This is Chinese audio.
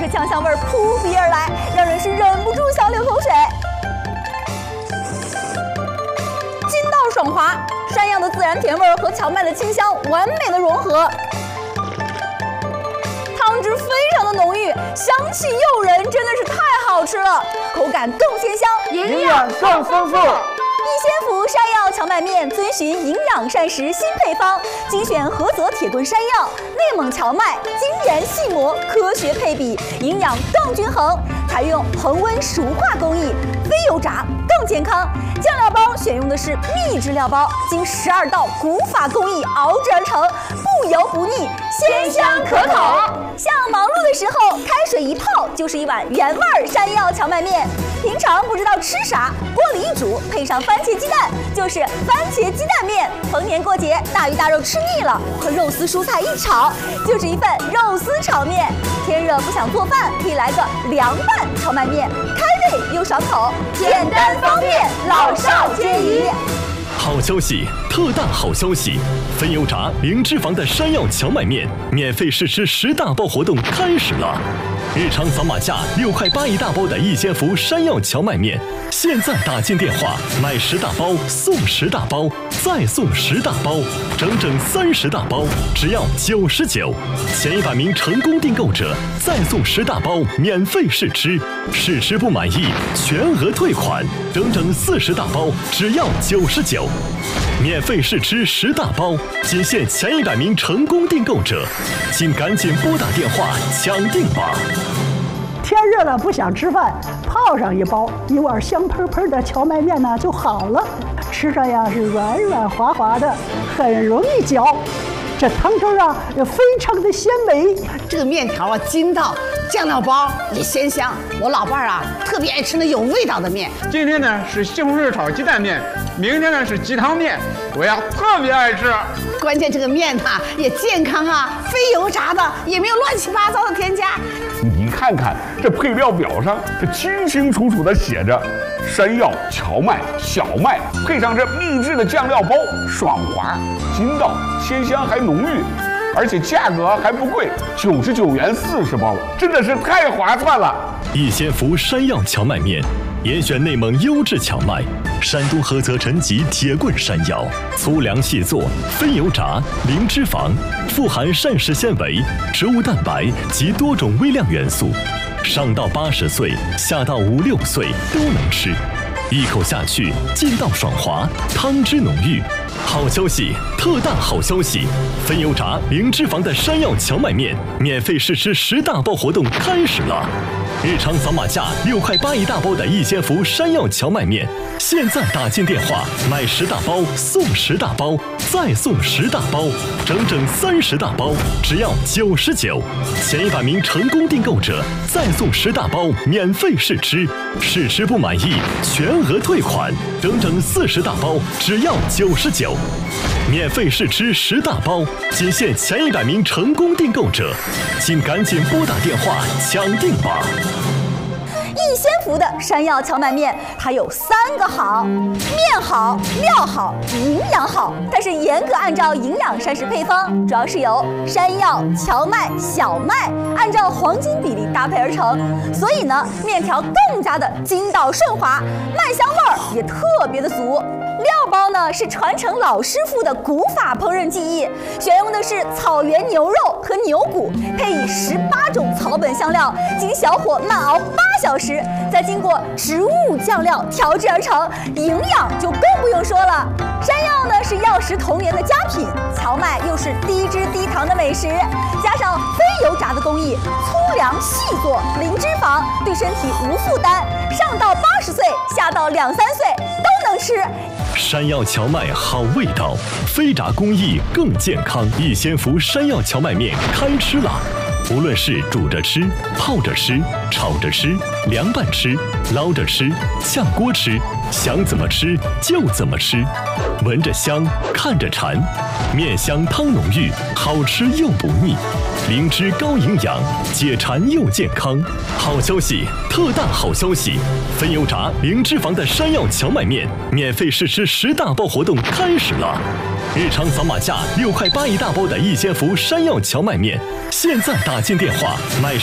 着酱香味儿扑鼻而来，让人是忍不住想流口水。筋道爽滑，山药的自然甜味儿和荞麦的清香完美的融合。汤汁非常的浓郁，香气诱人，真的是太好吃了，口感更鲜香， 营养更丰富。 益仙福山药荞麦面遵循营养膳食新配方，精选菏泽铁墩山药、内蒙荞麦，精研细磨，科学配比，营养更均衡。采用恒温熟化工艺，非油炸更健康。酱料包选用的是秘制料包，经12道古法工艺熬制而成，不油不腻，鲜香可口。像忙碌的时候，开水一泡就是一碗原味山药荞麦面。平常不知道吃啥，锅里一煮，配上番茄鸡蛋，就是番茄鸡蛋面。逢年过节，大鱼大肉吃腻了，和肉丝蔬菜一炒，就是一份肉丝炒面。天热不想做饭，可以来个凉拌荞麦面，开胃又爽口，简单方便，老少皆宜。 好消息，特大好消息！分油炸零脂肪的山药荞麦面免费试吃10大包活动开始了。日常扫码价6块8一大包的益仙福山药荞麦面，现在打进电话买10大包送10大包，再送10大包，整整30大包，只要99。前100名成功订购者再送10大包免费试吃，试吃不满意全额退款，整整40大包，只要99。免费试吃10大包，仅限前100名成功订购者，请赶紧拨打电话抢订吧！ 天热了不想吃饭，泡上一包，一碗香喷喷的荞麦面呢就好了，吃着呀是软软滑滑的，很容易嚼。这汤汁啊也非常的鲜美， 这个面条啊筋道，酱料包也鲜香。我老伴儿啊特别爱吃那有味道的面。 今天呢是西红柿炒鸡蛋面，明天呢是鸡汤面，我呀特别爱吃。 关键这个面它也健康啊，非油炸的，也没有乱七八糟的添加。 你看看这配料表上，这清清楚楚的写着山药、荞麦、小麦，配上这秘制的酱料包，爽滑、筋道、鲜香还浓郁，而且价格还不贵，99元40包，真的是太划算了。 益仙福山药荞麦面，严选内蒙优质荞麦，山东菏泽陈集铁棍山药，粗粮细做，非油炸，零脂肪，富含膳食纤维、植物蛋白及多种微量元素，上到80岁，下到5、6岁都能吃，一口下去劲道爽滑，汤汁浓郁。好消息，特大好消息！分油炸零脂肪的山药荞麦面免费试吃10大包活动开始了。日常扫码价6块8一大包的益仙福山药荞麦面，现在打进电话买10大包送10大包，再送10大包，整整30大包，只要99。前100名成功订购者再送10大包免费试吃，试吃不满意全额退款，整整40大包，只要99。免费试吃10大包，仅限前100名成功订购者，请赶紧拨打电话抢订吧！ 益仙福的山药荞麦面，它有3个好：面好、料好、营养好。但是严格按照营养膳食配方，主要是由山药、荞麦、小麦按照黄金比例搭配而成，所以呢，面条更加的筋道顺滑，麦香味儿也特别的足。料包呢是传承老师傅的古法烹饪技艺，选用的是草原牛肉和牛骨，配以18种草本香料，经小火慢熬8小时，再经过植物酱料调制而成，营养就更不用说了。山药呢是药食同源的佳品，荞麦又是低脂低糖的美食，加上非油炸的工艺，粗粮细做，零脂肪，对身体无负担，上到80岁，下到2、3岁都能吃。 山药荞麦好味道，非炸工艺更健康。益仙福山药荞麦面开吃了！无论是煮着吃、泡着吃、炒着吃、凉拌吃、捞着吃、炝锅吃，想怎么吃就怎么吃，闻着香，看着馋，面香汤浓郁，好吃又不腻，灵芝高营养，解馋又健康。好消息，特大好消息！分油炸零脂肪的山药荞麦面免费试吃10大包活动开始了。日常扫码价6块8一大包的益仙福山药荞麦面，现在打进电话买